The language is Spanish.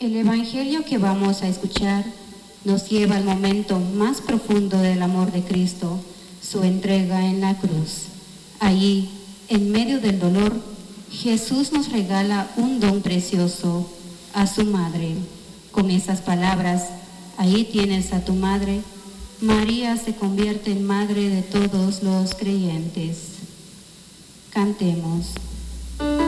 El Evangelio que vamos a escuchar nos lleva al momento más profundo del amor de Cristo, su entrega en la cruz. Allí, en medio del dolor, Jesús nos regala un don precioso, a su madre. Con esas palabras, ahí tienes a tu madre, María se convierte en madre de todos los creyentes. Cantemos.